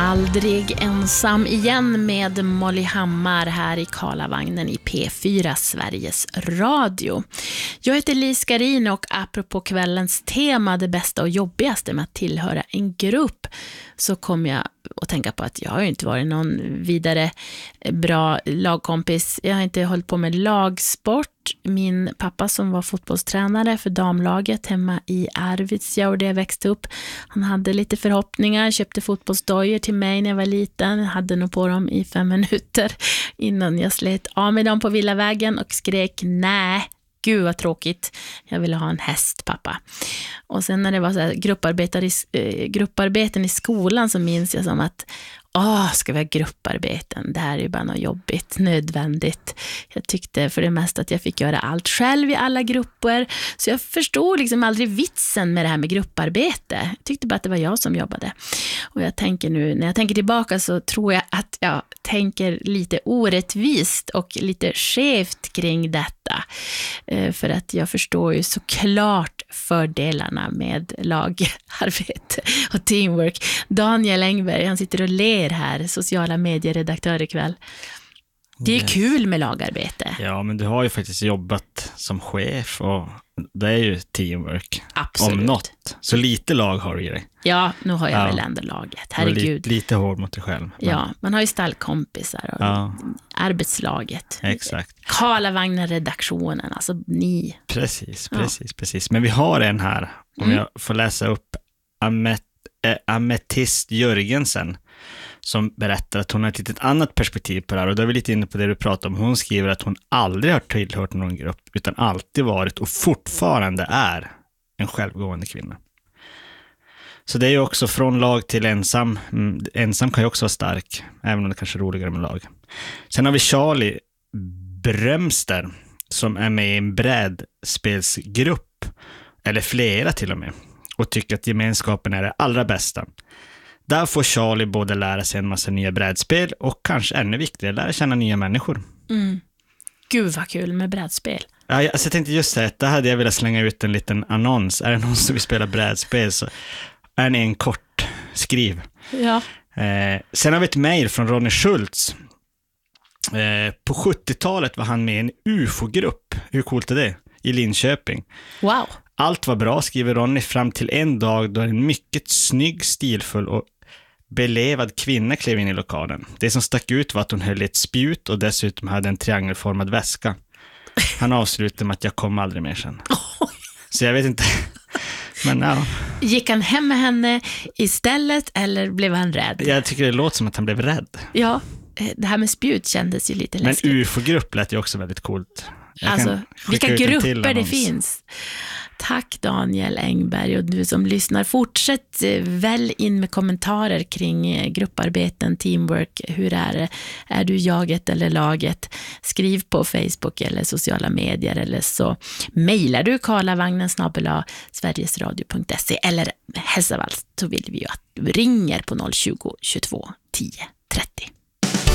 Aldrig ensam igen med Molly Hammar här i Karlavagnen i P4 Sveriges Radio. Jag heter Lis Garin och apropå kvällens tema, det bästa och jobbigaste med att tillhöra en grupp, så kom jag att tänka på att jag har ju inte varit någon vidare bra lagkompis. Jag har inte hållit på med lagsport. Min pappa som var fotbollstränare för damlaget hemma i Arvidsjaur där jag växte upp, han hade lite förhoppningar, köpte fotbollsdojor till mig när jag var liten. Jag hade nog på dem i 5 minuter innan jag slet av med dem på Villavägen och skrek nej. Gud vad tråkigt. Jag ville ha en häst, pappa. Och sen när det var så här grupparbeten i skolan, så minns jag som att ska vi ha grupparbeten? Det här är ju bara något jobbigt, nödvändigt. Jag tyckte för det mesta att jag fick göra allt själv i alla grupper. Så jag förstod liksom aldrig vitsen med det här med grupparbete. Jag tyckte bara att det var jag som jobbade. Och jag tänker nu, när jag tänker tillbaka, så tror jag att jag tänker lite orättvist och lite skevt kring detta. För att jag förstår ju såklart fördelarna med lagarbete och teamwork. Daniel Engberg, han sitter och ler här, sociala medieredaktör ikväll. Det är kul med lagarbete. Ja, men du har ju faktiskt jobbat som chef och det är ju teamwork. Absolut. Om något. Så lite lag har du i dig. Ja, nu har jag väl ändå laget. Herregud. Lite hård mot dig själv. Men... Ja, man har ju stallkompisar och arbetslaget. Exakt. Karlavagnen-redaktionen, alltså ni. Precis. Men vi har en här, om jag får läsa upp, Ametist Jörgensen, som berättar att hon har ett litet annat perspektiv på det här, och då är vi lite inne på det du pratar om. Hon skriver att hon aldrig har tillhört någon grupp, utan alltid varit och fortfarande är en självgående kvinna. Så det är ju också från lag till ensam. Ensam kan ju också vara stark, även om det kanske är roligare med lag. Sen har vi Charlie Brömster som är med i en brädspelsgrupp, eller flera till och med, och tycker att gemenskapen är det allra bästa. Där får Charlie både lära sig en massa nya brädspel och kanske ännu viktigare, lära känna nya människor. Gud vad kul med brädspel. Ja, jag tänkte just säga att där hade jag velat slänga ut en liten annons. Är det någon som vill spela brädspel, så är ni en kort skriv. Ja. Sen har vi ett mejl från Ronny Schultz. På 70-talet var han med i en UFO-grupp. Hur coolt är det? I Linköping. Wow. Allt var bra, skriver Ronny, fram till en dag då en mycket snygg, stilfull och belevad kvinna klev in i lokalen. Det som stack ut var att hon höll ett spjut och dessutom hade en triangelformad väska. Han avslutade med att jag kom aldrig mer sen. Så jag vet inte. Men ja. Gick han hem med henne istället eller blev han rädd? Jag tycker det låter som att han blev rädd. Ja, det här med spjut kändes ju lite läskigt. Men UFO-grupp lät ju också väldigt coolt. Vilka grupper det finns. Tack Daniel Engberg, och du som lyssnar, fortsätt väl in med kommentarer kring grupparbeten, teamwork. Hur är det? Är du jaget eller laget? Skriv på Facebook eller sociala medier, eller så mejlar du karlavagnen@sverigesradio.se, eller helst av allt så vill vi ju att du ringer på 020 22 10 30.